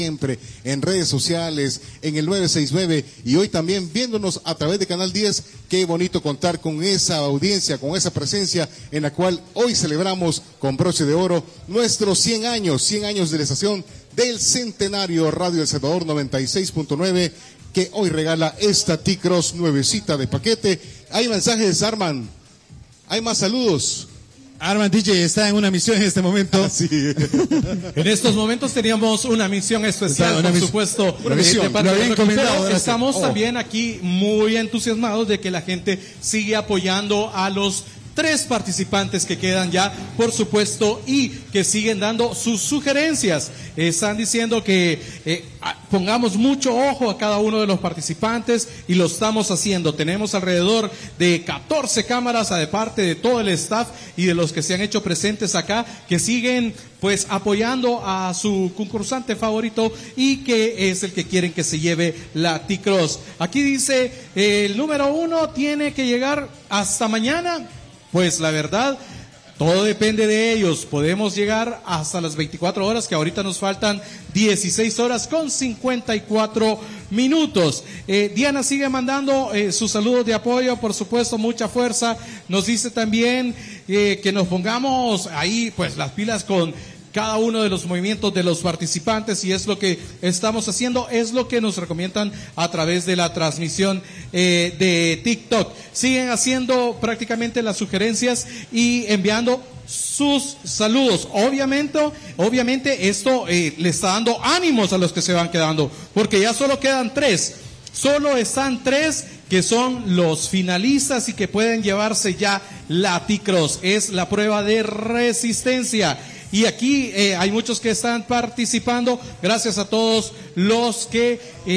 siempre en redes sociales, en el 969 y hoy también viéndonos a través de Canal 10. Qué bonito contar con esa audiencia, con esa presencia en la cual hoy celebramos con broche de oro nuestros 100 años de la estación del Centenario Radio El Salvador 96.9, que hoy regala esta T-Cross nuevecita de paquete. Hay mensajes, Arman, hay más saludos. Arman DJ está en una misión en este momento. Sí. En estos momentos teníamos una misión especial, por supuesto. Una misión. Lo había encomendado. Pero estamos también aquí muy entusiasmados de que la gente sigue apoyando a los 3 participantes que quedan ya, por supuesto, y que siguen dando sus sugerencias. Están diciendo que pongamos mucho ojo a cada uno de los participantes y lo estamos haciendo. Tenemos alrededor de 14 cámaras de parte de todo el staff y de los que se han hecho presentes acá, que siguen pues apoyando a su concursante favorito y que es el que quieren que se lleve la T-Cross. Aquí dice, el número 1 tiene que llegar hasta mañana. Pues la verdad, todo depende de ellos. Podemos llegar hasta las 24 horas, que ahorita nos faltan 16 horas con 54 minutos. Diana sigue mandando sus saludos de apoyo, por supuesto, mucha fuerza. Nos dice también que nos pongamos ahí pues las pilas con cada uno de los movimientos de los participantes, y es lo que estamos haciendo, es lo que nos recomiendan a través de la transmisión de TikTok. Siguen haciendo prácticamente las sugerencias y enviando sus saludos. Obviamente esto le está dando ánimos a los que se van quedando, porque ya solo quedan 3. Solo están 3 que son los finalistas y que pueden llevarse ya la T-Cross. Es la prueba de resistencia. Y aquí hay muchos que están participando. Gracias a todos los que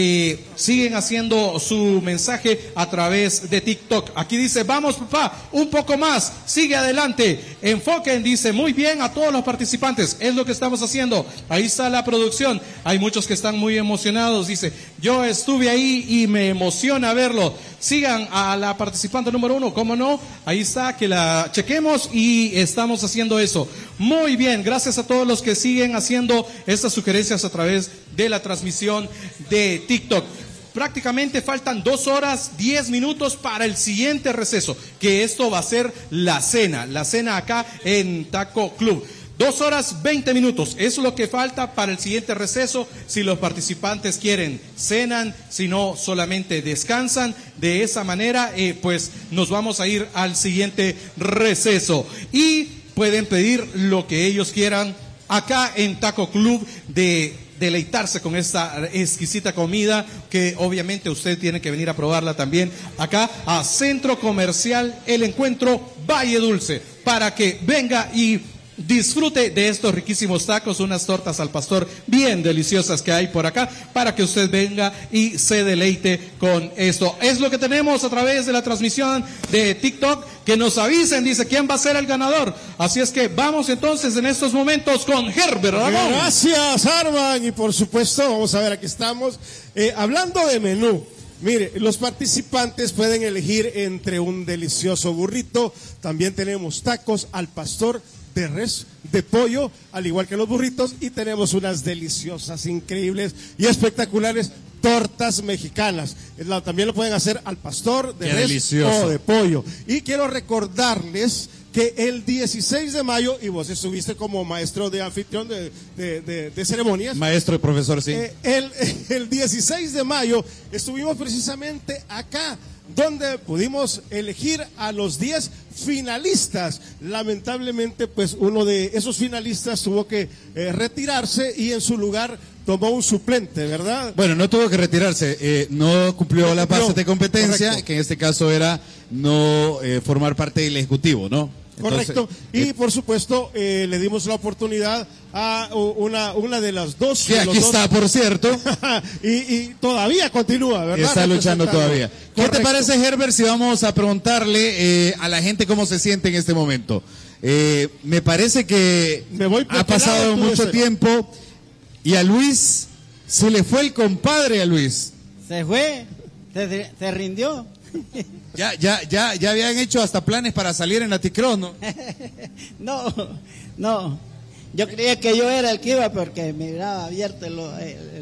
siguen haciendo su mensaje a través de TikTok. Aquí dice, vamos papá, un poco más, sigue adelante, enfoquen, dice, muy bien a todos los participantes, es lo que estamos haciendo. Ahí está la producción, hay muchos que están muy emocionados, dice, yo estuve ahí y me emociona verlo. Sigan a la participante número 1, ¿cómo no? Ahí está, que la chequemos y estamos haciendo eso. Muy bien, gracias a todos los que siguen haciendo estas sugerencias a través de la transmisión de TikTok. Prácticamente faltan 2 horas 10 minutos para el siguiente receso, que esto va a ser la cena acá en Taco Club. 2 horas 20 minutos, eso es lo que falta para el siguiente receso. Si los participantes quieren, cenan, si no, solamente descansan. De esa manera, pues nos vamos a ir al siguiente receso. Y pueden pedir lo que ellos quieran acá en Taco Club, de deleitarse con esta exquisita comida, que obviamente usted tiene que venir a probarla también acá a Centro Comercial El Encuentro Valle Dulce, para que venga y disfrute de estos riquísimos tacos, unas tortas al pastor bien deliciosas que hay por acá, para que usted venga y se deleite con esto. Es lo que tenemos a través de la transmisión de TikTok. Que nos avisen, dice, quién va a ser el ganador. Así es que vamos entonces en estos momentos con Herbert Ramón. Gracias, Arman. Y por supuesto, vamos a ver, aquí estamos hablando de menú. Mire, los participantes pueden elegir entre un delicioso burrito. También tenemos tacos al pastor de res, de pollo, al igual que los burritos, y tenemos unas deliciosas, increíbles y espectaculares tortas mexicanas. También lo pueden hacer al pastor de res o de pollo. Y quiero recordarles que el 16 de mayo, y vos estuviste como maestro de anfitrión de ceremonias. Maestro y profesor, sí. El 16 de mayo estuvimos precisamente acá, donde pudimos elegir a los 10 finalistas. Lamentablemente, pues uno de esos finalistas tuvo que retirarse y en su lugar tomó un suplente, ¿verdad? Bueno, no tuvo que retirarse, no cumplió la base de competencia, correcto, que en este caso era no formar parte del ejecutivo, ¿no? Correcto. Entonces, y por supuesto le dimos la oportunidad a una de las dos. Que aquí está, por cierto. y todavía continúa, ¿verdad? Está luchando todavía. Correcto. ¿Qué te parece, Herbert, si vamos a preguntarle a la gente cómo se siente en este momento? Me parece que ha pasado mucho tiempo y a Luis se le fue el compadre a Luis. Se fue, se rindió. Ya habían hecho hasta planes para salir en la T-Cross, ¿no? No. Yo creía que yo era el que iba porque me miraba abierto